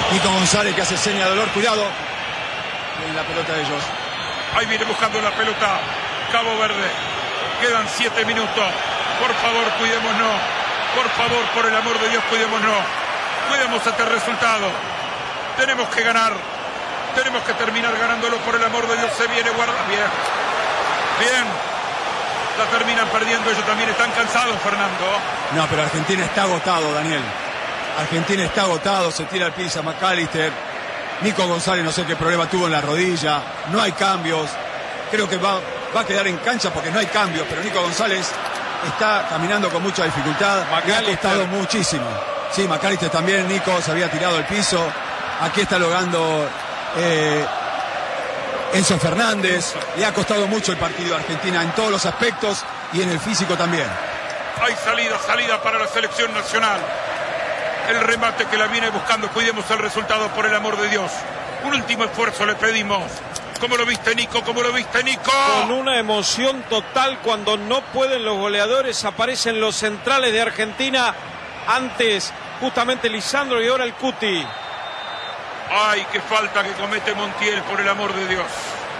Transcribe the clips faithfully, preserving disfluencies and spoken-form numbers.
Nico González que hace seña de dolor, cuidado. En la pelota de ellos. Ahí viene buscando la pelota Cabo Verde. Quedan siete minutos. Por favor, cuidémonos. Por favor, por el amor de Dios, cuidémonos. Cuidemos este resultado. Tenemos que ganar. Tenemos que terminar ganándolo, por el amor de Dios. Se viene guarda. Bien. Bien. La terminan perdiendo. Ellos también están cansados, Fernando. No, pero Argentina está agotado, Daniel. Argentina está agotado. Se tira al piso a McAllister. Nico González no sé qué problema tuvo en la rodilla. No hay cambios. Creo que va, va a quedar en cancha porque no hay cambios. Pero Nico González está caminando con mucha dificultad. Le ha costado muchísimo. Sí, McAllister también. Nico se había tirado al piso. Aquí está logrando eh, Enzo Fernández. Le ha costado mucho el partido a Argentina en todos los aspectos y en el físico también. Hay salida, salida para la selección nacional. El remate que la viene buscando. Cuidemos el resultado, por el amor de Dios. Un último esfuerzo le pedimos. ¿Cómo lo viste, Nico? ¿Cómo lo viste, Nico? Con una emoción total. Cuando no pueden los goleadores, aparecen los centrales de Argentina. Antes justamente Lisandro y ahora el Cuti. Ay, qué falta que comete Montiel, por el amor de Dios.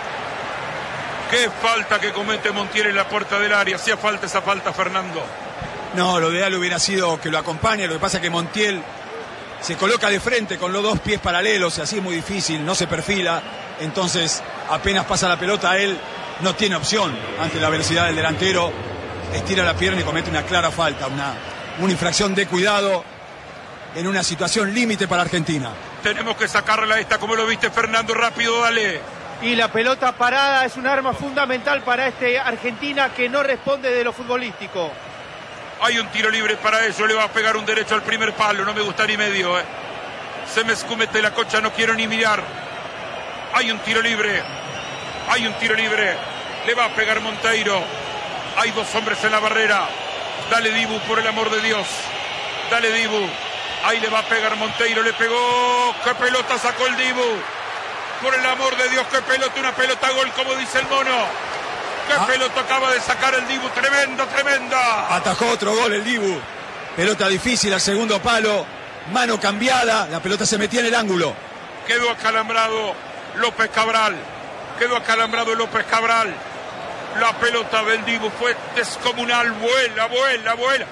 Qué falta que comete Montiel en la puerta del área. Hacía falta esa falta, Fernando. No, lo ideal hubiera sido que lo acompañe. Lo que pasa es que Montiel se coloca de frente con los dos pies paralelos y así es muy difícil, no se perfila. Entonces, apenas pasa la pelota, él no tiene opción ante la velocidad del delantero. Estira la pierna y comete una clara falta, una, una infracción de cuidado en una situación límite para Argentina. Tenemos que sacarla esta, como lo viste, Fernando, rápido, dale. Y la pelota parada es un arma fundamental para este Argentina que no responde de lo futbolístico. Hay un tiro libre para eso, le va a pegar un derecho al primer palo, no me gusta ni medio, eh. Se me escumete la cocha, no quiero ni mirar. Hay un tiro libre, hay un tiro libre, le va a pegar Monteiro. Hay dos hombres en la barrera. Dale, Dibu, por el amor de Dios. Dale, Dibu. Ahí le va a pegar Monteiro, le pegó. ¡Qué pelota sacó el Dibu! Por el amor de Dios, qué pelota, una pelota gol, como dice el mono. ¡Qué ah. pelota acaba de sacar el Dibu! ¡Tremenda, tremenda! Atajó otro gol el Dibu. Pelota difícil al segundo palo. Mano cambiada. La pelota se metía en el ángulo. Quedó acalambrado López Cabral. Quedó acalambrado López Cabral. La pelota del Dibu fue descomunal. Vuela, vuela, vuela.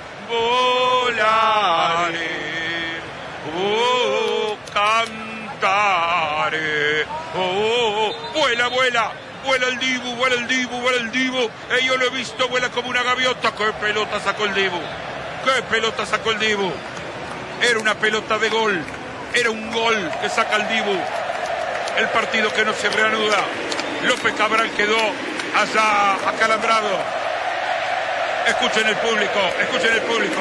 Volare. Oh, cantare. Oh, vuela, vuela. Vuela el Dibu, vuela el Dibu, vuela el Dibu. Eh, yo lo he visto, vuela como una gaviota. ¡Qué pelota sacó el Dibu! ¡Qué pelota sacó el Dibu! Era una pelota de gol. Era un gol que saca el Dibu. El partido que no se reanuda. López Cabral quedó allá acalambrado. Escuchen el público, escuchen el público.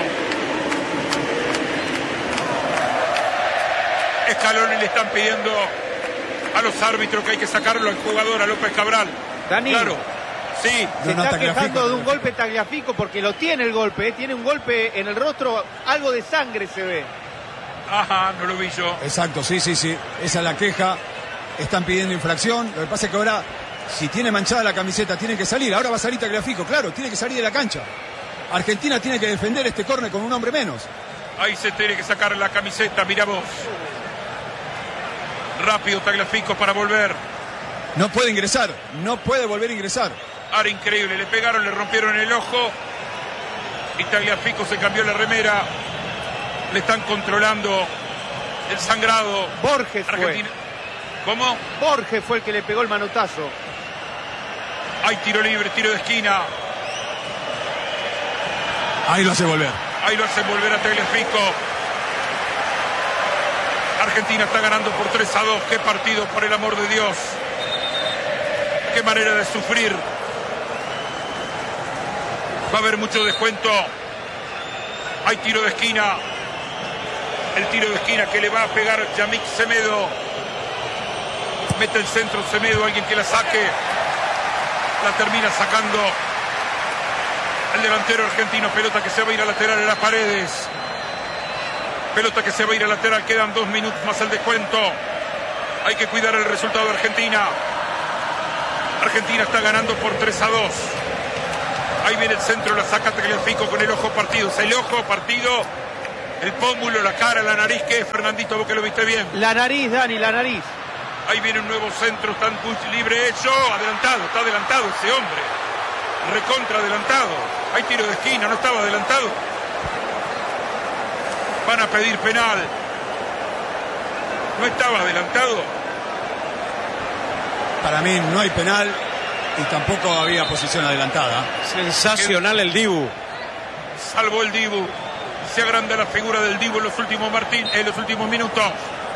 Scaloni le están pidiendo a los árbitros que hay que sacarlo al jugador, a López Cabral. Dani, claro, sí. Se no, está quejando de un golpe Tagliafico porque lo tiene el golpe, ¿eh? Tiene un golpe en el rostro, algo de sangre se ve. Ajá, no lo vi yo. Exacto, sí, sí, sí. Esa es la queja. Están pidiendo infracción. Lo que pasa es que ahora, si tiene manchada la camiseta, tiene que salir. Ahora va a salir Tagliafico, claro, tiene que salir de la cancha. Argentina tiene que defender este córner con un hombre menos. Ahí se tiene que sacar la camiseta, mira vos. Rápido Tagliafico para volver. No puede ingresar, no puede volver a ingresar. Ahora increíble, le pegaron, le rompieron el ojo. Y Tagliafico se cambió la remera. Le están controlando el sangrado. Borges Argentina. fue. ¿Cómo? Borges fue el que le pegó el manotazo. Hay tiro libre, tiro de esquina. Ahí lo hace volver. Ahí lo hace volver a Tagliafico. Argentina está ganando por tres a dos. Qué partido, por el amor de Dios. Qué manera de sufrir. Va a haber mucho descuento. Hay tiro de esquina. El tiro de esquina que le va a pegar Yamik Semedo. Mete el centro Semedo, alguien que la saque. La termina sacando el delantero argentino. Pelota que se va a ir a lateral en las Paredes. Pelota que se va a ir a lateral. Quedan dos minutos más el descuento. Hay que cuidar el resultado de Argentina. Argentina está ganando por tres a dos. Ahí viene el centro, la saca Tagliafico con el ojo partido. Es el ojo partido El pómulo, la cara, la nariz, ¿qué es, Fernandito? Vos que lo viste bien. La nariz, Dani, la nariz. Ahí viene un nuevo centro, está libre hecho, adelantado, está adelantado ese hombre. Recontra adelantado. Hay tiro de esquina, no estaba adelantado. Van a pedir penal. No estaba adelantado. Para mí no hay penal y tampoco había posición adelantada. Sensacional el Dibu. Salvo el Dibu. Se agranda la figura del Dibu en los últimos Martín, en los últimos minutos.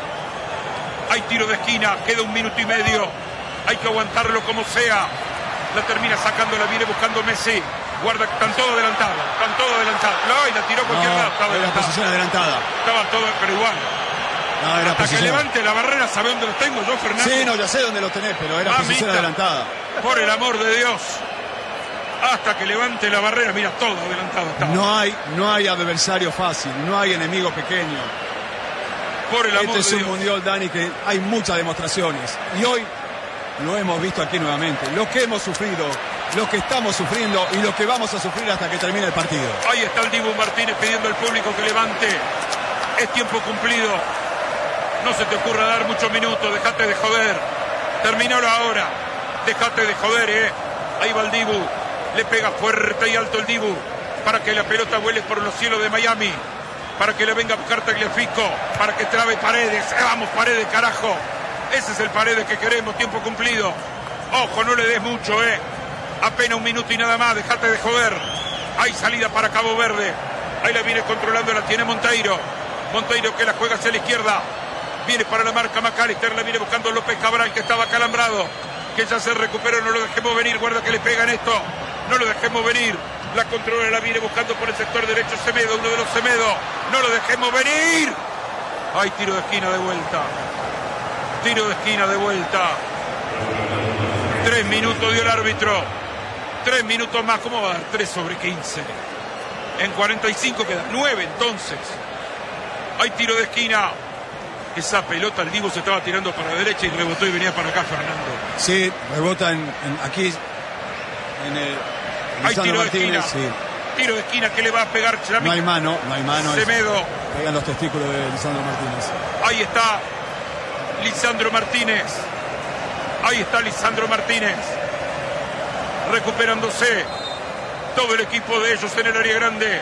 Hay tiro de esquina, queda un minuto y medio. Hay que aguantarlo como sea. La termina sacando, la viene buscando Messi. Guarda, están todos adelantados, están todos adelantados. No, y la tiró cualquier No, lado. Estaba era adelantada. posición adelantada. Estaba todo, pero igual. No, era Hasta posición. que levante la barrera, ¿sabe dónde lo tengo yo, Fernando? Sí, no, ya sé dónde lo tenés, pero era Mamita, posición adelantada. Por el amor de Dios. Hasta que levante la barrera, mira, todo adelantado estaba. No hay, no hay adversario fácil, no hay enemigo pequeño. Por el amor Este es de un Dios. mundial, Dani, que hay muchas demostraciones. Y hoy lo hemos visto aquí nuevamente. Lo que hemos sufrido, lo que estamos sufriendo y lo que vamos a sufrir hasta que termine el partido. Ahí está el Dibu Martínez pidiendo al público que levante. Es tiempo cumplido. No se te ocurra dar muchos minutos. Dejate de joder. Terminalo ahora. Dejate de joder, eh. Ahí va el Dibu. Le pega fuerte y alto el Dibu para que la pelota vuele por los cielos de Miami. Para que le venga a buscar Tagliafico. Para que trabe Paredes. Eh, vamos, Paredes, carajo. Ese es el Paredes que queremos. Tiempo cumplido. Ojo, no le des mucho, eh. Apenas un minuto y nada más. Dejate de joder. Hay salida para Cabo Verde. Ahí la viene controlando. La tiene Monteiro. Monteiro que la juega hacia la izquierda. Viene para la marca McAllister. La viene buscando López Cabral, que estaba calambrado. Que ya se recuperó. No lo dejemos venir. Guarda que le pegan esto. No lo dejemos venir. La controla, la viene buscando por el sector derecho Semedo. Uno de los Semedo. No lo dejemos venir. Hay tiro de esquina de vuelta. Tiro de esquina de vuelta. Tres minutos dio el árbitro. Tres minutos más. ¿Cómo va a dar? Tres sobre quince. En cuarenta y cinco queda nueve entonces. Hay tiro de esquina. Esa pelota, el Dibu se estaba tirando para la derecha y rebotó y venía para acá, Fernando. Sí, rebota en, en- aquí en el... en Hay Lisandro tiro de Martínez, esquina. sí. Tiro de esquina que le va a pegar Chlamí. No hay mano, no hay mano. es- Semedo. Pegan los testículos de Lisandro Martínez. Ahí está Lisandro Martínez. Ahí está Lisandro Martínez. Recuperándose todo el equipo de ellos en el área grande.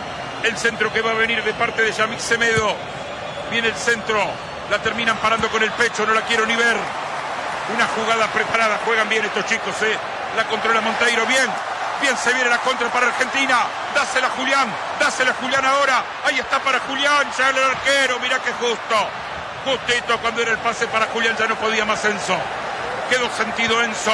El centro que va a venir de parte de Yamik Semedo. Viene el centro. La terminan parando con el pecho. No la quiero ni ver. Una jugada preparada. Juegan bien estos chicos, ¿eh? La controla Monteiro. Bien. Bien se viene la contra para Argentina. Dásela a Julián. Dásela a Julián ahora. Ahí está para Julián. Ya el arquero. Mirá qué justo. Justito cuando era el pase para Julián. Ya no podía más Enzo. Quedó sentido Enzo.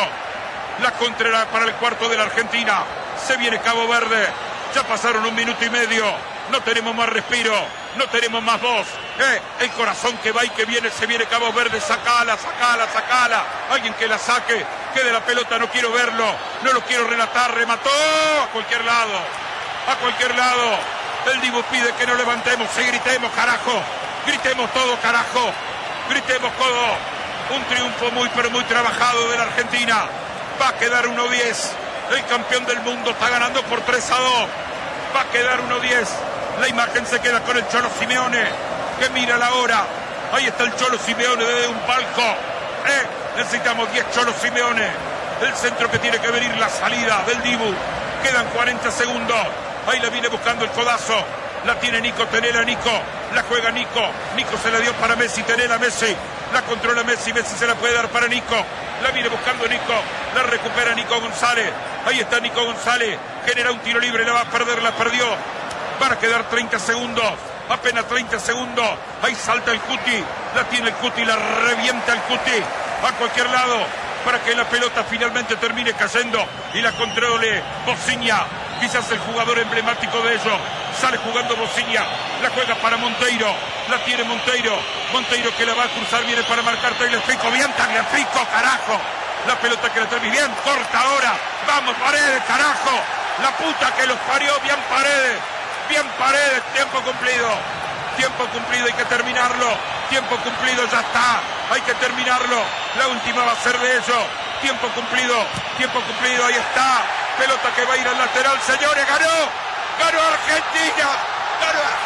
La contra para el cuarto de la Argentina. Se viene Cabo Verde. Ya pasaron un minuto y medio. No tenemos más respiro. No tenemos más voz. Eh, el corazón que va y que viene. Se viene Cabo Verde. Sacala, sacala, sacala. Alguien que la saque. Quede la pelota. No quiero verlo. No lo quiero relatar. Remató a cualquier lado. A cualquier lado. El Dibu pide que no levantemos. Sí, gritemos, carajo. Gritemos todo, carajo. Gritemos todo. Un triunfo muy, pero muy trabajado de la Argentina. Va a quedar uno diez. El campeón del mundo está ganando por tres a dos. Va a quedar uno diez. La imagen se queda con el Cholo Simeone, que mira la hora. Ahí está el Cholo Simeone desde un palco. Eh, necesitamos diez Cholo Simeone. El centro que tiene que venir, la salida del Dibu. Quedan cuarenta segundos. Ahí la viene buscando el codazo. La tiene Nico, Tenela, Nico. La juega Nico. Nico se la dio para Messi, Tenela, Messi. La controla Messi, Messi se la puede dar para Nico. La viene buscando Nico. La recupera Nico González. Ahí está Nico González. Genera un tiro libre, la va a perder, la perdió. Van a quedar treinta segundos. Apenas treinta segundos. Ahí salta el Cuti. La tiene el Cuti, la revienta el Cuti. A cualquier lado. Para que la pelota finalmente termine cayendo. Y la controle Bociña. Quizás el jugador emblemático de ellos. Sale jugando Bociña. La juega para Monteiro. La tiene Monteiro. Monteiro que la va a cruzar. Viene para marcar Tagliafico. Bien Tagliafico, carajo. La pelota que la trae bien. Corta ahora. Vamos, Paredes, carajo. La puta que los parió. Bien Paredes. Bien Paredes. Tiempo cumplido. Tiempo cumplido. Hay que terminarlo. Tiempo cumplido. Ya está. Hay que terminarlo. La última va a ser de ellos. Tiempo cumplido. Tiempo cumplido. Ahí está. Pelota que va a ir al lateral. Señores, ganó. Ganó Argentina. Ganó Argentina.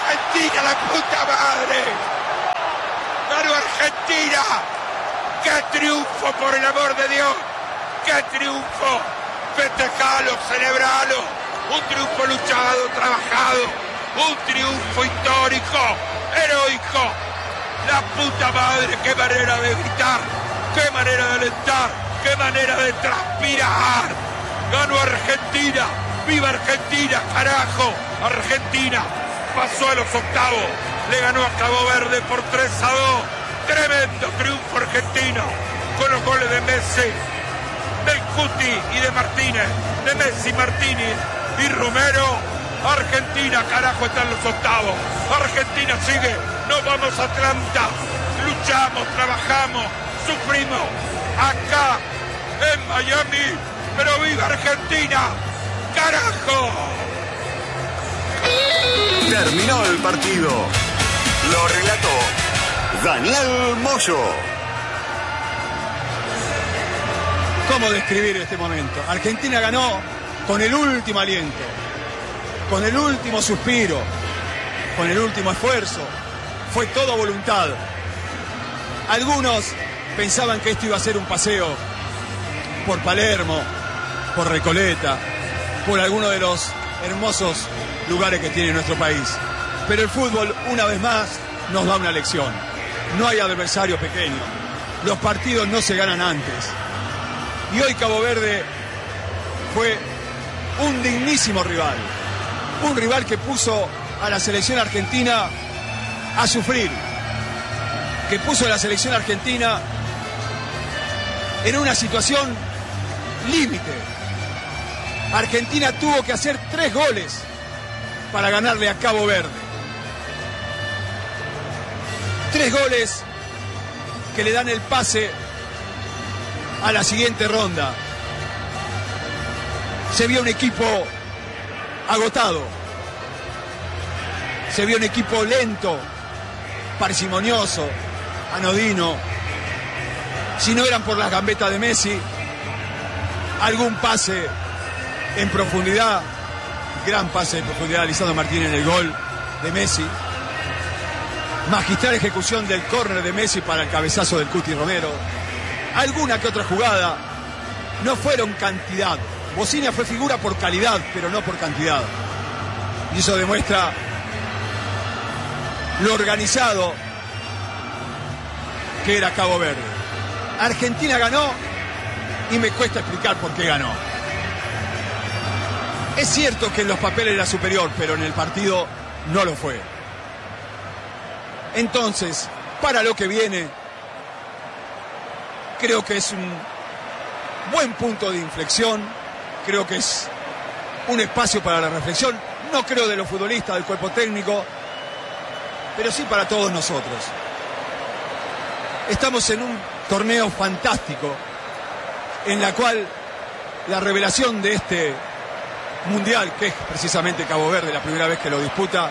Argentina, la puta madre. Ganó Argentina. ¡Qué triunfo, por el amor de Dios! ¡Qué triunfo! Festejalo, celebralo. Un triunfo luchado, trabajado. Un triunfo histórico, heroico. La puta madre, qué manera de gritar, qué manera de alentar, qué manera de transpirar. Ganó Argentina. ¡Viva Argentina, carajo! Argentina pasó a los octavos. Le ganó a Cabo Verde por tres a dos. Tremendo triunfo argentino, con los goles de Messi, del Cuti y de Martínez, de Messi, Martínez y Romero. Argentina, carajo, está en los octavos. Argentina sigue, nos vamos a Atlanta. Luchamos, trabajamos, sufrimos acá en Miami, pero viva Argentina, carajo. Terminó el partido. Lo relató Daniel Moyo. ¿Cómo describir este momento? Argentina ganó con el último aliento, con el último suspiro, con el último esfuerzo. Fue todo voluntad. Algunos pensaban que esto iba a ser un paseo por Palermo, por Recoleta, por alguno de los hermosos lugares que tiene nuestro país. Pero el fútbol, una vez más, nos da una lección. No hay adversario pequeño. Los partidos no se ganan antes. Y hoy Cabo Verde fue un dignísimo rival. Un rival que puso a la selección argentina a sufrir. Que puso a la selección argentina en una situación límite. Argentina tuvo que hacer tres goles para ganarle a Cabo Verde. Tres goles que le dan el pase a la siguiente ronda. Se vio un equipo agotado. Se vio un equipo lento, parsimonioso, anodino. Si no eran por las gambetas de Messi, algún pase en profundidad, gran pase en profundidad de Lisandro Martínez en el gol de Messi. Magistral ejecución del córner de Messi para el cabezazo del Cuti Romero. Alguna que otra jugada. No fueron cantidad. Bocina fue figura por calidad, pero no por cantidad. Y eso demuestra lo organizado que era Cabo Verde. Argentina ganó y me cuesta explicar por qué ganó. Es cierto que en los papeles era superior, pero en el partido no lo fue. Entonces, para lo que viene, creo que es un buen punto de inflexión, creo que es un espacio para la reflexión, no creo de los futbolistas, del cuerpo técnico, pero sí para todos nosotros. Estamos en un torneo fantástico, en la cual la revelación de este mundial, que es precisamente Cabo Verde, la primera vez que lo disputa,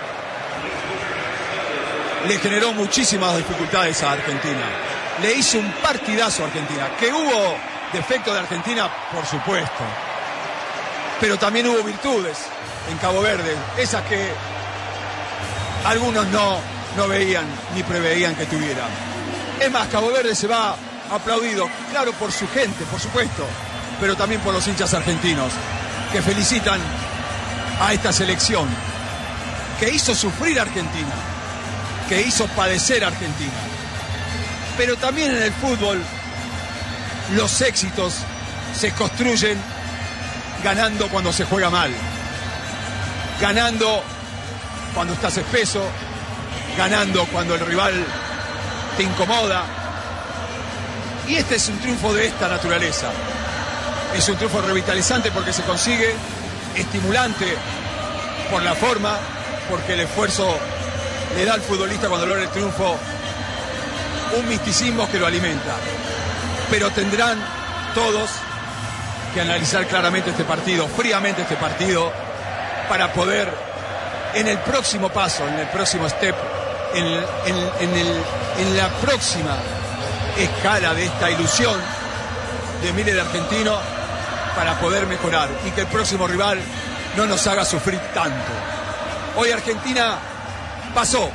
le generó muchísimas dificultades a Argentina. Le hizo un partidazo a Argentina. Que hubo defectos de Argentina, por supuesto. Pero también hubo virtudes en Cabo Verde. Esas que algunos no, no veían ni preveían que tuvieran. Es más, Cabo Verde se va aplaudido, claro, por su gente, por supuesto, pero también por los hinchas argentinos, que felicitan a esta selección, que hizo sufrir a Argentina, que hizo padecer a Argentina. Pero también en el fútbol los éxitos se construyen ganando cuando se juega mal, ganando cuando estás espeso, ganando cuando el rival te incomoda. Y este es un triunfo de esta naturaleza. Es un triunfo revitalizante porque se consigue, estimulante por la forma, porque el esfuerzo le da al futbolista cuando logra el triunfo un misticismo que lo alimenta. Pero tendrán todos que analizar claramente este partido, fríamente este partido, para poder en el próximo paso, en el próximo step, en, en, en, el, en la próxima escala de esta ilusión de miles de argentinos, para poder mejorar y que el próximo rival no nos haga sufrir tanto. Hoy Argentina Pasó.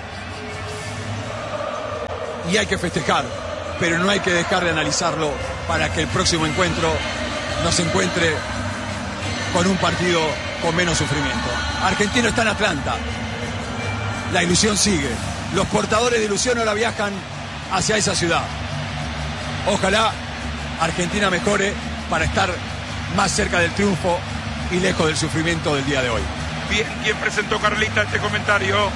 Y hay que festejar, pero no hay que dejar de analizarlo para que el próximo encuentro nos encuentre con un partido con menos sufrimiento. Argentino está en Atlanta. La ilusión sigue. Los portadores de ilusión ahora viajan hacia esa ciudad. Ojalá Argentina mejore para estar más cerca del triunfo y lejos del sufrimiento del día de hoy. Bien, ¿quién presentó, Carlita, este comentario?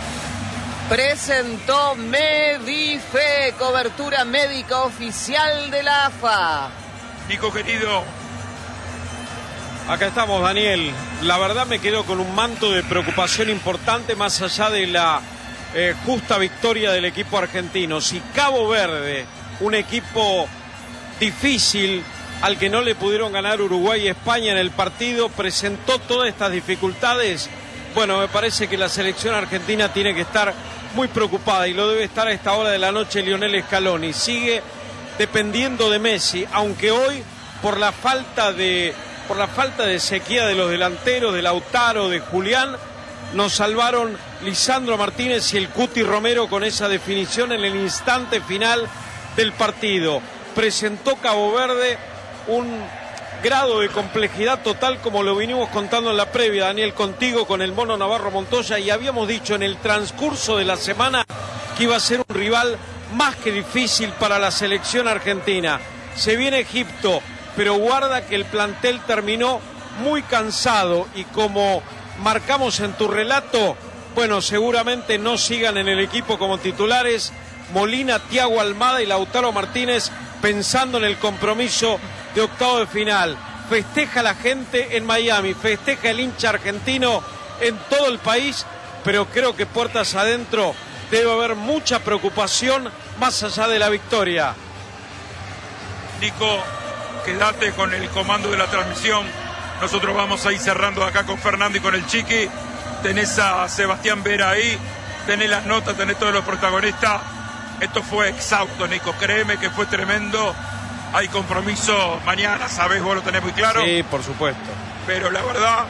Presentó Medife, cobertura médica oficial de la A F A. Nico, querido. Acá estamos, Daniel. La verdad me quedo con un manto de preocupación importante más allá de la eh, justa victoria del equipo argentino. Si Cabo Verde, un equipo difícil al que no le pudieron ganar Uruguay y España en el partido, presentó todas estas dificultades, bueno, me parece que la selección argentina tiene que estar muy preocupada y lo debe estar a esta hora de la noche Lionel Scaloni. Sigue dependiendo de Messi, aunque hoy por la falta de por la falta de sequía de los delanteros, de Lautaro, de Julián, nos salvaron Lisandro Martínez y el Cuti Romero con esa definición en el instante final del partido. Presentó Cabo Verde un grado de complejidad total como lo vinimos contando en la previa, Daniel, contigo, con el Mono Navarro Montoya, y habíamos dicho en el transcurso de la semana que iba a ser un rival más que difícil para la selección argentina. Se viene Egipto, pero guarda que el plantel terminó muy cansado y como marcamos en tu relato, bueno, seguramente no sigan en el equipo como titulares Molina, Thiago Almada y Lautaro Martínez, pensando en el compromiso de octavo de final. Festeja la gente en Miami, festeja el hincha argentino en todo el país, pero creo que puertas adentro debe haber mucha preocupación más allá de la victoria. Nico, quédate con el comando de la transmisión. Nosotros vamos a ir cerrando acá con Fernando y con el Chiqui. Tenés a Sebastián Vera ahí, tenés las notas, tenés todos los protagonistas. Esto fue exhausto, Nico, créeme que fue tremendo. Hay compromiso mañana, sabés, vos lo tenés muy claro. Sí, por supuesto. Pero la verdad,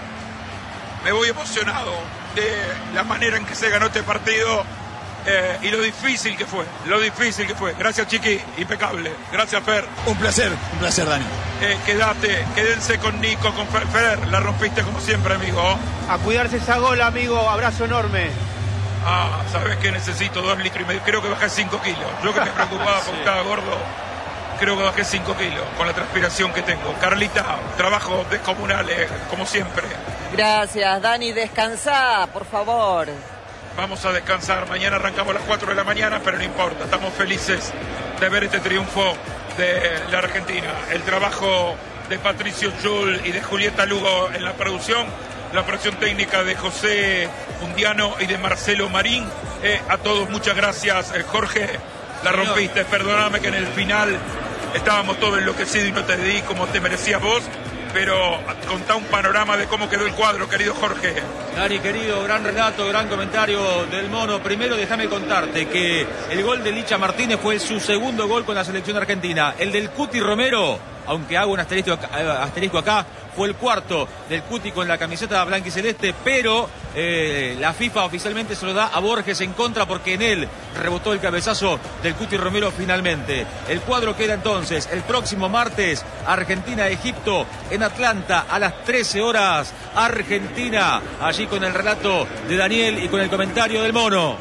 me voy emocionado de la manera en que se ganó este partido eh, y lo difícil que fue, lo difícil que fue. Gracias, Chiqui, impecable. Gracias, Fer. Un placer, un placer, Dani. Eh, quédate, quédense con Nico, con Fer. Fer, la rompiste como siempre, amigo. A cuidarse esa gola, amigo. Abrazo enorme. Ah, sabes que necesito dos litros y medio. Creo que bajé cinco kilos. Yo que me preocupaba porque sí. Estaba gordo. Creo que bajé cinco kilos con la transpiración que tengo. Carlita, trabajo descomunal, eh, como siempre. Gracias, Dani. Descansá, por favor. Vamos a descansar. Mañana arrancamos a las cuatro de la mañana, pero no importa. Estamos felices de ver este triunfo de la Argentina. El trabajo de Patricio Yul y de Julieta Lugo en la producción. La operación técnica de José Undiano y de Marcelo Marín. Eh, a todos, muchas gracias. Eh, Jorge, la rompiste. Perdóname que en el final estábamos todos enloquecidos y no te di como te merecías vos, pero contá un panorama de cómo quedó el cuadro, querido Jorge. Dani, querido, gran relato, gran comentario del Mono. Primero déjame contarte que el gol de Licha Martínez fue su segundo gol con la selección argentina. El del Cuti Romero, aunque hago un asterisco, asterisco acá, fue el cuarto del Cuti con la camiseta blanquiceleste, pero eh, la FIFA oficialmente se lo da a Borges en contra porque en él rebotó el cabezazo del Cuti Romero finalmente. El cuadro queda entonces el próximo martes, Argentina-Egipto en Atlanta a las trece horas. Argentina, allí con el relato de Daniel y con el comentario del Mono.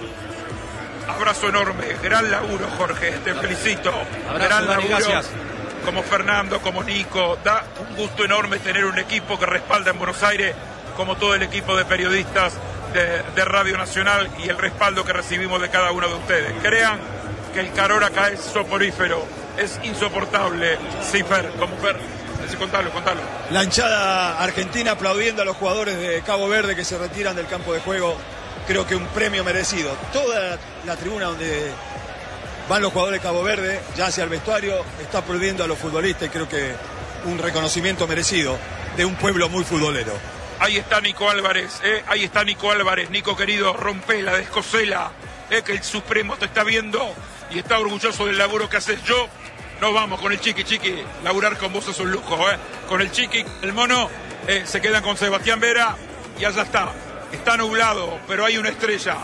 Abrazo enorme, gran laburo, Jorge, te felicito. Abrazo, gran Dani, laburo. gracias. Como Fernando, como Nico, da un gusto enorme tener un equipo que respalda en Buenos Aires, como todo el equipo de periodistas de, de Radio Nacional y el respaldo que recibimos de cada uno de ustedes. Crean que el calor acá es soporífero, es insoportable. Sí, Fer, como Fer, contalo, contalo. La hinchada argentina aplaudiendo a los jugadores de Cabo Verde que se retiran del campo de juego. Creo que un premio merecido. Toda la tribuna donde van los jugadores de Cabo Verde, ya hacia el vestuario, está aplaudiendo a los futbolistas y creo que un reconocimiento merecido de un pueblo muy futbolero. Ahí está Nico Álvarez, eh, ahí está Nico Álvarez, Nico querido, rompela, descosela, eh, que el Supremo te está viendo y está orgulloso del laburo que haces. Yo, nos vamos con el Chiqui, Chiqui, laburar con vos es un lujo, eh. Con el Chiqui, el Mono, eh, se quedan con Sebastián Vera y allá está, está nublado, pero hay una estrella.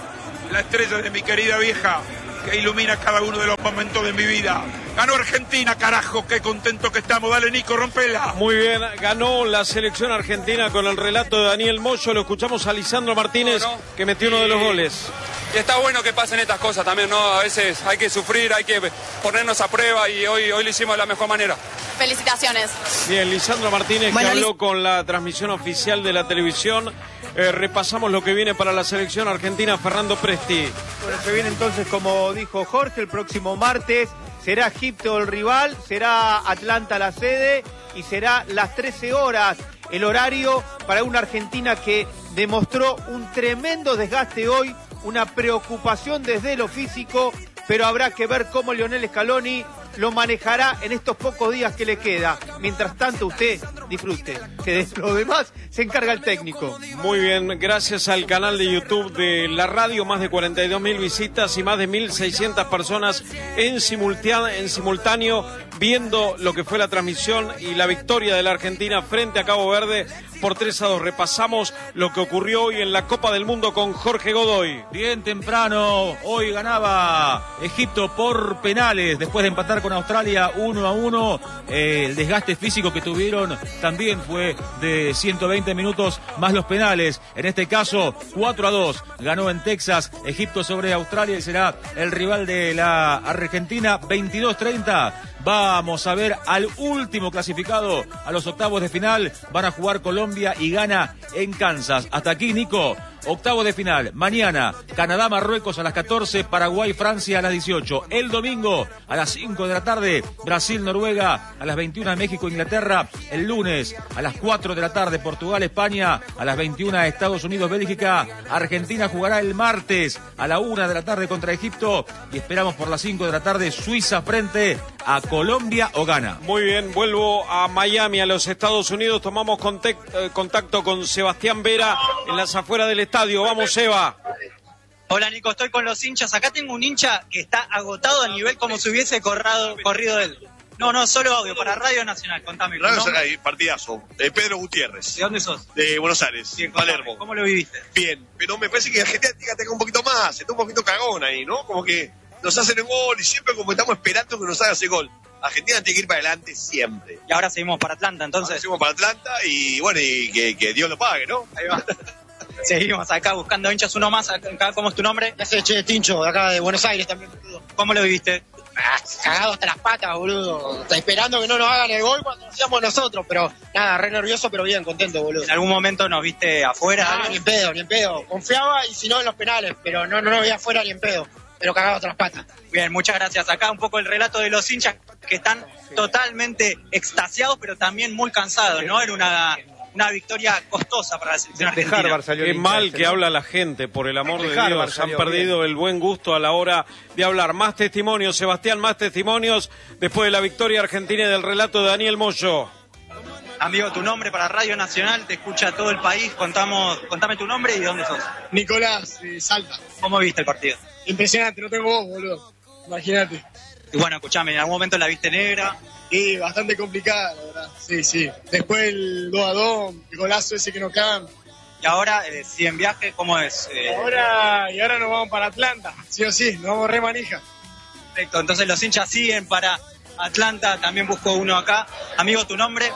la estrella de mi querida vieja, que ilumina cada uno de los momentos de mi vida. Ganó Argentina, carajo, qué contento que estamos. Dale, Nico, rompela. Muy bien, ganó la selección argentina con el relato de Daniel Moyo. Lo escuchamos a Lisandro Martínez, no, no. que metió uno de los goles. Y está bueno que pasen estas cosas también, ¿no? A veces hay que sufrir, hay que ponernos a prueba y hoy, hoy lo hicimos de la mejor manera. Felicitaciones. Bien, Lisandro Martínez, bueno, que habló Liz... con la transmisión oficial de la televisión. Eh, repasamos lo que viene para la selección argentina, Fernando Presti. Bueno, se viene entonces, como dijo Jorge, el próximo martes. Será Egipto el rival, será Atlanta la sede y será las trece horas el horario para una Argentina que demostró un tremendo desgaste hoy, una preocupación desde lo físico, pero habrá que ver cómo Lionel Scaloni lo manejará en estos pocos días que le queda. Mientras tanto, usted disfrute, que de lo demás se encarga el técnico. Muy bien, gracias al canal de YouTube de la radio, más de cuarenta y dos mil visitas y más de mil seiscientas personas en, simultáneo, en simultáneo viendo lo que fue la transmisión y la victoria de la Argentina frente a Cabo Verde por tres a dos. Repasamos lo que ocurrió hoy en la Copa del Mundo con Jorge Godoy. Bien temprano, hoy ganaba Egipto por penales después de empatar con Australia uno a uno. Eh, el desgaste físico que tuvieron también fue de ciento veinte minutos más los penales. En este caso, cuatro a dos. Ganó en Texas Egipto sobre Australia y será el rival de la Argentina. veintidós treinta. Vamos a ver al último clasificado a los octavos de final. Van a jugar Colombia y Ghana en Kansas. Hasta aquí, Nico. Octavos de final. Mañana, Canadá, Marruecos a las catorce. Paraguay, Francia a las dieciocho. El domingo, a las cinco de la tarde, Brasil, Noruega. A las veintiuna, México, Inglaterra. El lunes, a las cuatro de la tarde, Portugal, España. A las veintiuna, Estados Unidos, Bélgica. Argentina jugará el martes a la una de la tarde contra Egipto. Y esperamos por las cinco de la tarde, Suiza frente a Colombia o Ghana. Muy bien, vuelvo a Miami, a los Estados Unidos. Tomamos contacto con Sebastián Vera en las afueras del estadio. Vamos, Seba. Hola, Nico, estoy con los hinchas. Acá tengo un hincha que está agotado a nivel como si hubiese corrado, corrido él. No, no, solo audio para Radio Nacional. Contame. Radio Nacional, partidazo. Eh, Pedro Gutiérrez. ¿De dónde sos? De Buenos Aires, Bien, Palermo. ¿Cómo lo viviste? Bien, pero me parece que Argentina tiene que tener un poquito más. Está un poquito cagón ahí, ¿no? Como que nos hacen un gol y siempre como estamos esperando que nos haga ese gol. Argentina tiene que ir para adelante siempre. Y ahora seguimos para Atlanta, entonces. Ahora seguimos para Atlanta y bueno, y que, que Dios lo pague, ¿no? Ahí va. Seguimos acá buscando hinchas, uno más. Acá, ¿cómo es tu nombre? Ese Che Tincho, de acá de Buenos Aires también, boludo. ¿Cómo lo viviste? Ah, cagado hasta las patas, boludo. Está esperando que no nos hagan el gol cuando hacíamos nosotros, pero nada, re nervioso, pero bien, contento, boludo. ¿En algún momento nos viste afuera? Ah, ni en pedo, ni en pedo. Confiaba y si no en los penales, pero no, no nos veía afuera ni en pedo. Pero cagado hasta las patas. Bien, muchas gracias. Acá un poco el relato de los hinchas que están totalmente extasiados, pero también muy cansados, ¿no? Era una... una victoria costosa para la selección de argentina. Harvard salió Qué mal que ¿no? habla la gente, por el amor de, de Dios. Han perdido bien. el buen gusto a la hora de hablar. Más testimonios, Sebastián, más testimonios después de la victoria argentina y del relato de Daniel Moyo. Amigo, tu nombre para Radio Nacional, te escucha todo el país. Contamos, contame tu nombre y de dónde sos. Nicolás, eh, Salta. ¿Cómo viste el partido? Impresionante, no tengo voz, boludo. Imagínate. Y bueno, escuchame, ¿en algún momento la viste negra? Sí, bastante complicada, la verdad. Sí, sí. Después el dos a dos, el golazo ese que nos cagan. Y ahora, eh, si en viaje, ¿cómo es? Eh... Ahora, y ahora nos vamos para Atlanta. Sí o sí, nos vamos re manija. Perfecto, entonces los hinchas siguen para Atlanta. También busco uno acá. Amigo, ¿tu nombre?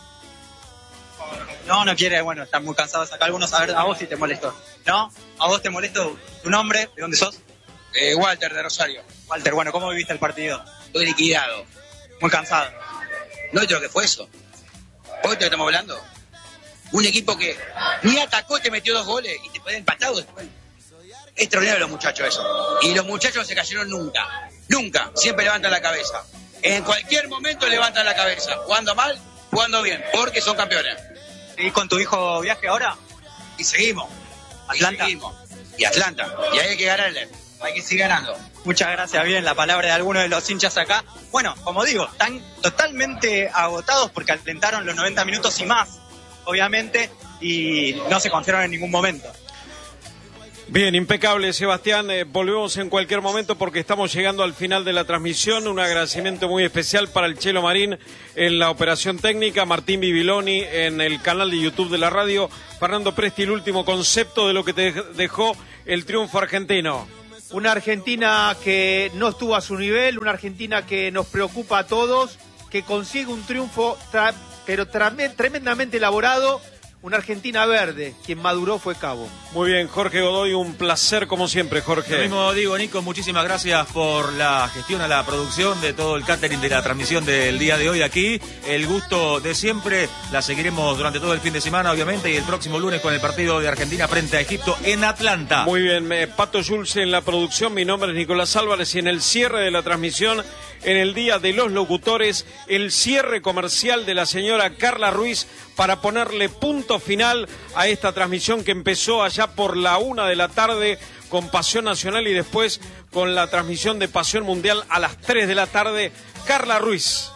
No, no quiere, bueno, están muy cansados acá algunos. A ver, a vos si te molesto. ¿No? ¿A vos te molesto tu nombre? ¿De dónde sos? Eh, Walter, de Rosario. Walter, bueno, ¿cómo viviste el partido? Estoy liquidado. Muy cansado. ¿No viste lo que fue eso? ¿Hoy te estamos hablando? Un equipo que ni atacó y te metió dos goles y te puede empatado después. Es extraordinario los muchachos eso. Y los muchachos no se cayeron nunca. Nunca. Siempre levantan la cabeza. En cualquier momento levantan la cabeza. Jugando mal, jugando bien. Porque son campeones. ¿Y con tu hijo viaje ahora? Y seguimos. Atlanta. Y seguimos. Y Atlanta. Y ahí hay que ganarle. Hay que seguir ganando. Muchas gracias, bien, la palabra de algunos de los hinchas acá. Bueno, como digo, están totalmente agotados porque alentaron los noventa minutos y más, obviamente, y no se confiaron en ningún momento. Bien, impecable, Sebastián. Eh, volvemos en cualquier momento porque estamos llegando al final de la transmisión. Un agradecimiento muy especial para el Chelo Marín en la operación técnica, Martín Bibiloni en el canal de YouTube de la radio, Fernando Presti, el último concepto de lo que te dejó el triunfo argentino. Una Argentina que no estuvo a su nivel, una Argentina que nos preocupa a todos, que consigue un triunfo tra- pero tra- tremendamente elaborado. Una Argentina verde, quien maduró fue Cabo. Muy bien, Jorge Godoy, un placer como siempre, Jorge. Lo mismo digo, Nico, muchísimas gracias por la gestión a la producción de todo el catering de la transmisión del día de hoy aquí. El gusto de siempre, la seguiremos durante todo el fin de semana, obviamente, y el próximo lunes con el partido de Argentina frente a Egipto en Atlanta. Muy bien, eh, Pato Jules en la producción, mi nombre es Nicolás Álvarez y en el cierre de la transmisión, en el Día de los Locutores, el cierre comercial de la señora Carla Ruiz para ponerle punto final a esta transmisión que empezó allá por la una de la tarde con Pasión Nacional y después con la transmisión de Pasión Mundial a las tres de la tarde. Carla Ruiz.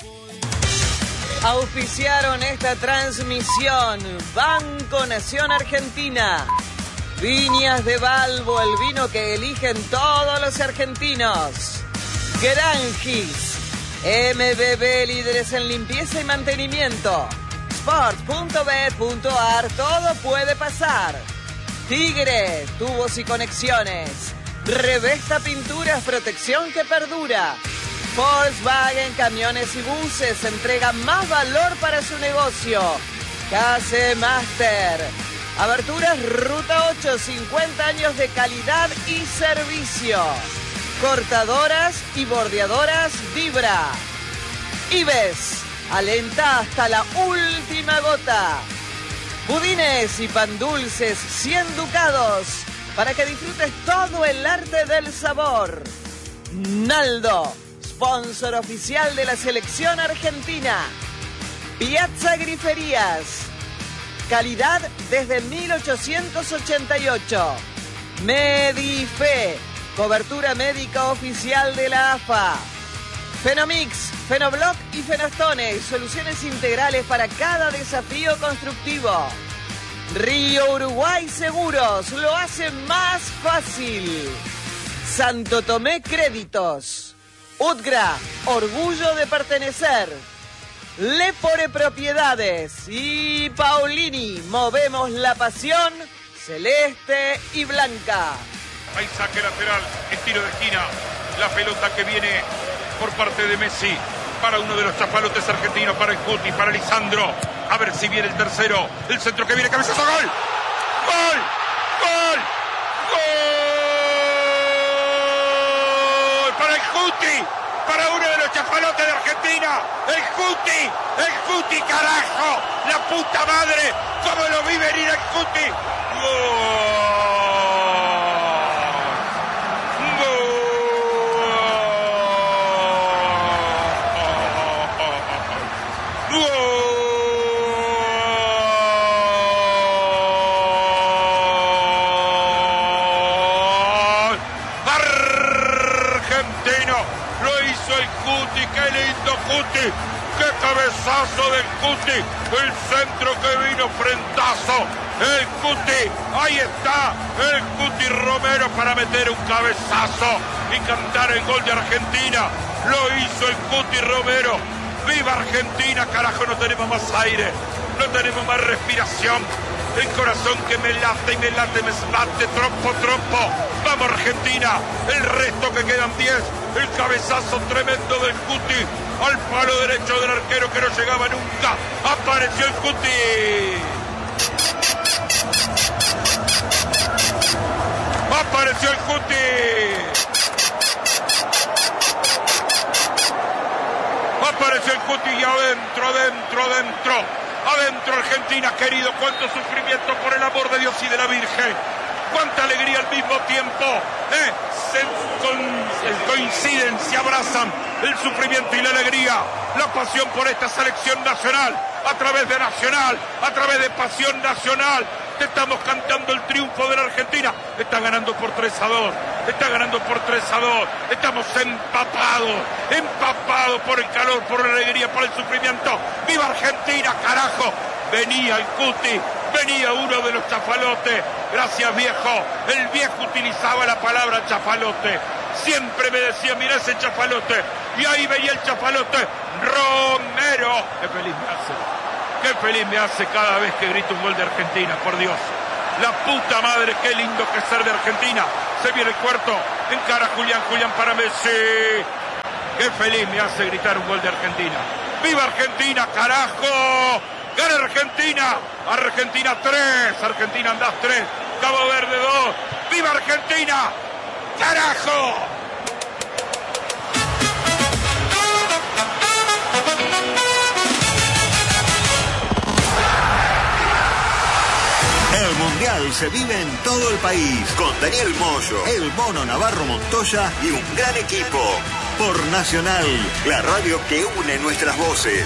Auspiciaron esta transmisión Banco Nación Argentina, Viñas de Balbo, el vino que eligen todos los argentinos, Granjis, M B B, líderes en limpieza y mantenimiento, sport punto b punto a r, todo puede pasar, Tigre, tubos y conexiones, Revesta Pinturas, protección que perdura, Volkswagen, camiones y buses, entrega más valor para su negocio, K C Master, Aberturas Ruta ocho, cincuenta años de calidad y servicio, cortadoras y bordeadoras Vibra, Ives, alenta hasta la última gota, budines y pan dulces cien ducados para que disfrutes todo el arte del sabor, Naldo, sponsor oficial de la selección argentina, Piazza Griferías, calidad desde mil ochocientos ochenta y ocho, Medife, cobertura médica oficial de la A F A, Fenomix, Fenobloc y Fenostone, soluciones integrales para cada desafío constructivo. Río Uruguay Seguros, lo hace más fácil. Santo Tomé Créditos. Utgra, orgullo de pertenecer. Lepore Propiedades y Paulini, movemos la pasión celeste y blanca. Hay saque lateral, el tiro de esquina, la pelota que viene por parte de Messi para uno de los chapalotes argentinos, para el Cuti, para Lisandro. A ver si viene el tercero, el centro que viene, cabezazo, gol, gol, gol, gol para el Cuti, para uno de los chapalotes de Argentina, el Cuti, el Cuti, carajo, la puta madre, cómo lo vi venir el Cuti, gol. ¡Qué cabezazo del Cuti! El centro que vino, frentazo. El Cuti, ahí está. El Cuti Romero para meter un cabezazo y cantar el gol de Argentina. Lo hizo el Cuti Romero. ¡Viva Argentina! Carajo, no tenemos más aire. No tenemos más respiración. El corazón que me late y me late, me bate, trompo, trompo. ¡Vamos Argentina! El resto que quedan diez. El cabezazo tremendo del Cuti al palo derecho del arquero que no llegaba nunca. Apareció el Cuti. Apareció el Cuti. Apareció el Cuti y adentro, adentro, adentro. Adentro Argentina, querido, cuánto sufrimiento, por el amor de Dios y de la Virgen. Cuánta alegría al mismo tiempo. ¿eh? Se con, coinciden, se abrazan el sufrimiento y la alegría. La pasión por esta selección nacional, a través de Nacional, a través de Pasión Nacional. Te estamos cantando el triunfo de la Argentina. Está ganando por tres a dos. Está ganando por tres a dos. Estamos empapados, empapados por el calor, por la alegría, por el sufrimiento. ¡Viva Argentina, carajo! Venía el Cuti, venía uno de los chafalotes. Gracias, viejo. El viejo utilizaba la palabra chafalote. Siempre me decía, mira ese chafalote. Y ahí veía el chafalote Romero. Qué feliz me hace. Qué feliz me hace cada vez que grito un gol de Argentina, por Dios. La puta madre, qué lindo que es ser de Argentina. Se viene el cuarto, encara Julián, Julián para Messi. Qué feliz me hace gritar un gol de Argentina. ¡Viva Argentina, carajo! ¡Gana Argentina! Argentina tres, Argentina andás tres, Cabo Verde dos. ¡Viva Argentina! ¡Carajo! El Mundial se vive en todo el país con Daniel Moyo, el Mono Navarro Montoya y un gran equipo. Por Nacional, la radio que une nuestras voces.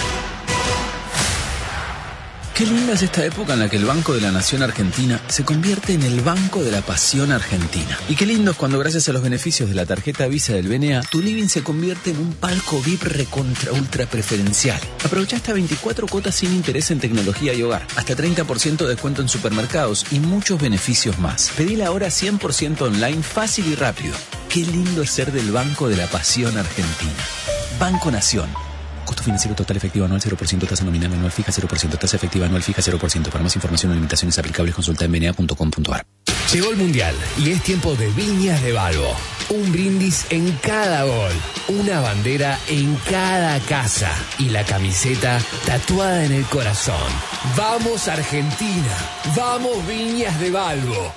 Qué linda es esta época en la que el Banco de la Nación Argentina se convierte en el Banco de la Pasión Argentina. Y qué lindo es cuando gracias a los beneficios de la tarjeta Visa del B N A, tu living se convierte en un palco V I P recontra ultra preferencial. Aprovecha hasta veinticuatro cuotas sin interés en tecnología y hogar, hasta treinta por ciento de descuento en supermercados y muchos beneficios más. Pedila ahora cien por ciento online, fácil y rápido. Qué lindo es ser del Banco de la Pasión Argentina. Banco Nación. Costo financiero total efectivo anual cero por ciento, tasa nominal anual fija cero por ciento, tasa efectiva anual fija cero por ciento. Para más información o limitaciones aplicables consulta en b n a punto com punto a r. Llegó el Mundial y es tiempo de Viñas de Balbo. Un brindis en cada gol, una bandera en cada casa y la camiseta tatuada en el corazón. ¡Vamos Argentina! ¡Vamos Viñas de Balbo!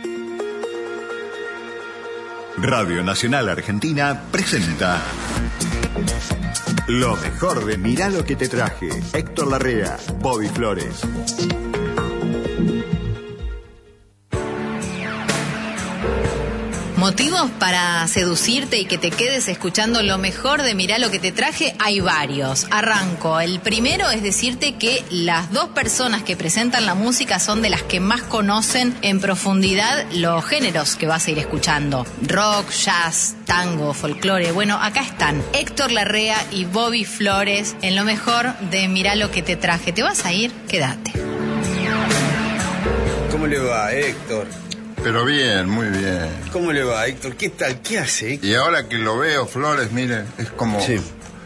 Radio Nacional Argentina presenta lo mejor de Mirá lo que te traje. Héctor Larrea, Bobby Flores. Motivos para seducirte y que te quedes escuchando lo mejor de Mirá lo que te traje, hay varios. Arranco. El primero es decirte que las dos personas que presentan la música son de las que más conocen en profundidad los géneros que vas a ir escuchando. Rock, jazz, tango, folclore. Bueno, acá están Héctor Larrea y Bobby Flores en lo mejor de Mirá lo que te traje. ¿Te vas a ir? Quédate. ¿Cómo le va, Héctor? Pero bien, muy bien. ¿Cómo le va, Héctor? ¿Qué tal? ¿Qué hace, Héctor? Y ahora que lo veo, Flores, mire, es como sí.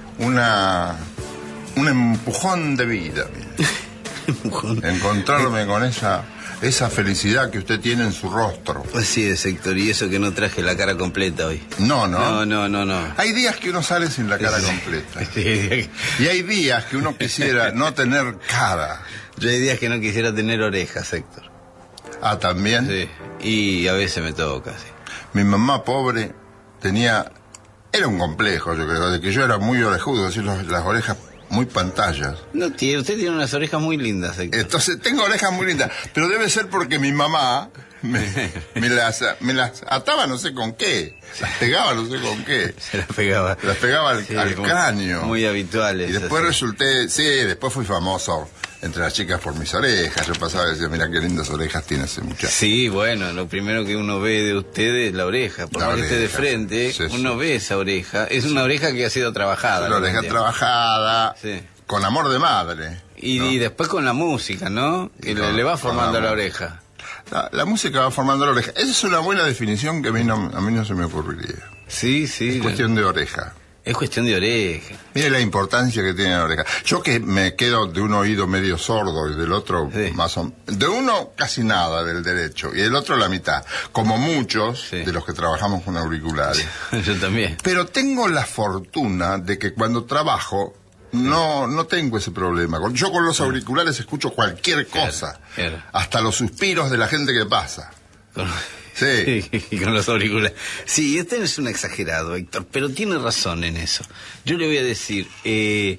una un empujón de vida. empujón. Encontrarme con esa esa felicidad que usted tiene en su rostro. Así es, Héctor, y eso que no traje la cara completa hoy. No, no. No, no, no, no. Hay días que uno sale sin la cara sí. completa. Sí. Y hay días que uno quisiera no tener cara. Yo hay días que no quisiera tener orejas, Héctor. Ah, ¿también? Sí, y a veces me toca, sí. Mi mamá, pobre, tenía... Era un complejo, yo creo, de que yo era muy orejudo, así los, las orejas muy pantallas. No tiene, usted tiene unas orejas muy lindas, Héctor. Entonces, tengo orejas muy lindas, pero debe ser porque mi mamá me, me, las, me las ataba no sé con qué, las pegaba no sé con qué. Se las pegaba. Las pegaba al, sí, al cráneo. Muy habituales. Y después así. resulté, sí, después fui famoso entre las chicas por mis orejas. Yo pasaba y decía, mira qué lindas orejas tiene ese muchacho. Sí, bueno, lo primero que uno ve de usted es la oreja. Por más que esté de frente, sí, uno sí. ve esa oreja. Es una oreja que ha sido trabajada. Es una oreja trabajada, sí. con amor de madre. Y, ¿no? y después con la música, ¿no? Que le, le va formando la oreja. La, la música va formando la oreja. Esa es una buena definición que a mí no, a mí no se me ocurriría. Sí, sí. Es cuestión de oreja. Es cuestión de oreja. Mire la importancia que tiene la oreja. Yo que me quedo de un oído medio sordo y del otro sí. más o menos. De uno casi nada, del derecho, y del otro la mitad. Como muchos sí. de los que trabajamos con auriculares. Yo también. Pero tengo la fortuna de que cuando trabajo no no tengo ese problema. Yo con los auriculares escucho cualquier cosa. Claro, claro. Hasta los suspiros de la gente que pasa. Sí. Y con los auriculares. Sí, este es un exagerado, Héctor, pero tiene razón en eso. Yo le voy a decir, eh,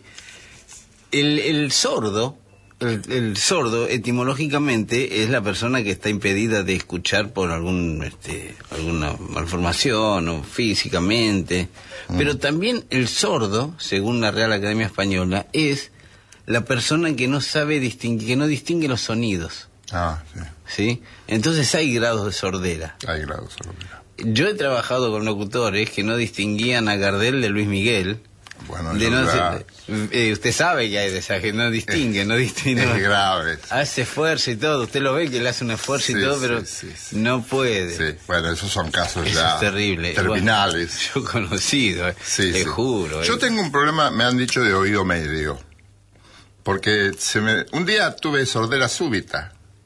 el, el sordo, el, el sordo etimológicamente es la persona que está impedida de escuchar por algún, este, alguna malformación o físicamente, mm. pero también el sordo, según la Real Academia Española, es la persona que no sabe distinguir, que no distingue los sonidos. Ah, sí. ¿Sí? Entonces hay grados de sordera. Hay grados de sordera. Yo he trabajado con locutores que no distinguían a Gardel de Luis Miguel. Bueno, de no ya... eh, usted sabe que hay de esas que no distingue, no distingue. Es grave. Hace esfuerzo y todo. Usted lo ve que él hace un esfuerzo sí, y todo, pero sí, sí, sí. no puede. Sí, bueno, esos son casos Eso ya es terrible. terminales. Bueno, yo conocido, eh. sí, te sí. juro. Yo eh. tengo un problema, me han dicho, de oído medio. Porque se me... un día tuve sordera súbita.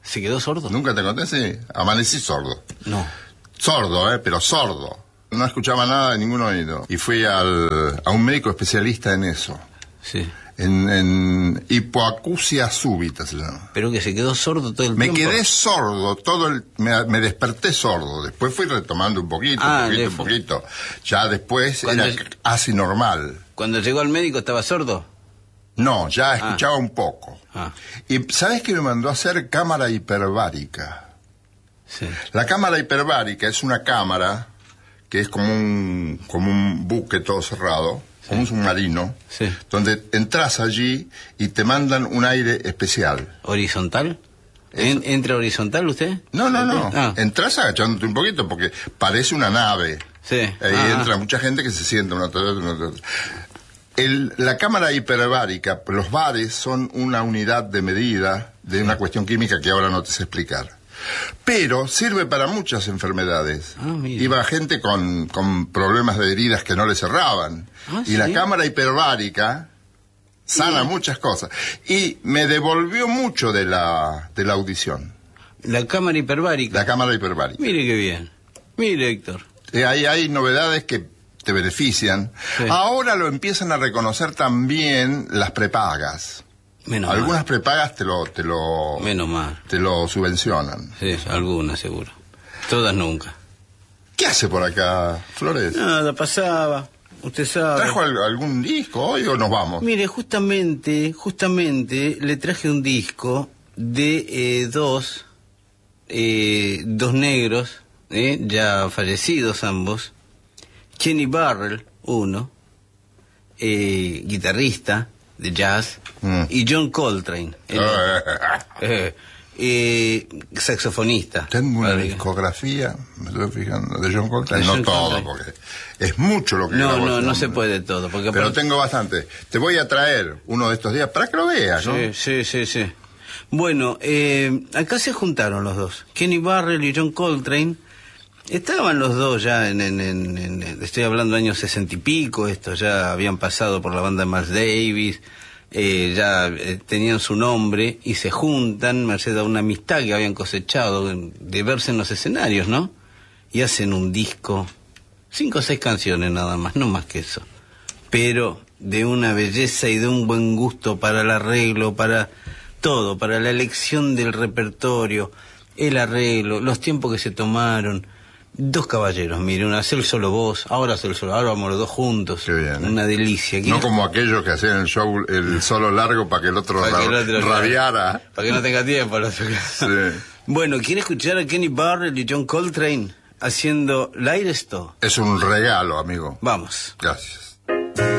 ¿Se quedó sordo? ¿Nunca te conté? Sí, amanecí sordo. No. Sordo, ¿eh? Pero sordo. No escuchaba nada de ningún oído. Y fui al, a un médico especialista en eso. Sí. En, en hipoacusia súbita se llama. Pero que se quedó sordo todo el me tiempo. Me quedé sordo, todo el, me, me desperté sordo. Después fui retomando un poquito, ah, un poquito, un poquito. Ya después Cuando era casi normal. ¿Cuando llegó al médico estaba sordo? No, ya escuchaba ah. un poco. Ah. Y ¿sabes qué me mandó a hacer? Cámara hiperbárica. Sí. La cámara hiperbárica es una cámara que es como un, como un buque todo cerrado, sí. como un submarino, sí. donde entras allí y te mandan un aire especial. ¿Horizontal? ¿En, ¿Entra horizontal usted? No, no, no. Ah. Entras agachándote un poquito porque parece una nave. Sí. Ahí ah. entra mucha gente que se sienta una otra, una otra. El, la cámara hiperbárica, los bares son una unidad de medida de una cuestión química que ahora no te sé explicar. Pero sirve para muchas enfermedades. Ah, Iba gente con, con problemas de heridas que no le cerraban. Ah, y ¿sí? la cámara hiperbárica sana sí. muchas cosas. Y me devolvió mucho de la, de la audición. La cámara hiperbárica. La cámara hiperbárica. Mire qué bien. Mire, Héctor. Eh, hay, hay novedades que te benefician. Sí. Ahora lo empiezan a reconocer también las prepagas. Menos algunas mal. prepagas te lo te lo Menos mal. te lo subvencionan. Sí, algunas seguro. Todas nunca. ¿Qué hace por acá, Flores? Nada, pasaba. Usted sabe. ¿Trajo algún disco hoy o nos vamos? Mire, justamente, justamente le traje un disco de eh, dos, eh, dos negros, eh, ya fallecidos ambos. Kenny Burrell, uno, eh, guitarrista de jazz, mm. y John Coltrane, el, eh, eh, saxofonista. Tengo una discografía, me estoy fijando, de John Coltrane, no todo, porque es mucho lo que No, grabó no, este no hombre. se puede todo. Porque Pero por... tengo bastante. Te voy a traer uno de estos días para que lo veas, ¿no? Sí, sí, sí, sí. Bueno, eh, acá se juntaron los dos, Kenny Burrell y John Coltrane. Estaban los dos ya en, en, en, en estoy hablando de años sesenta y pico, estos ya habían pasado por la banda de Miles Davis, eh, ya eh, tenían su nombre y se juntan, merced a una amistad que habían cosechado de verse en los escenarios, ¿no? Y hacen un disco, cinco o seis canciones nada más, no más que eso, pero de una belleza y de un buen gusto para el arreglo, para todo, para la elección del repertorio, el arreglo, los tiempos que se tomaron. Dos caballeros, mire, una hacer solo vos, ahora hacer solo, ahora vamos los dos juntos. Qué bien, ¿eh? Una delicia. No como aquellos que hacían el show, el solo largo para que el otro, para ra que el otro rabiara. Para que no tenga tiempo el otro. Sí. Bueno, ¿quiere escuchar a Kenny Burrell y John Coltrane haciendo Light Stone? Es un regalo, amigo. Vamos. Gracias.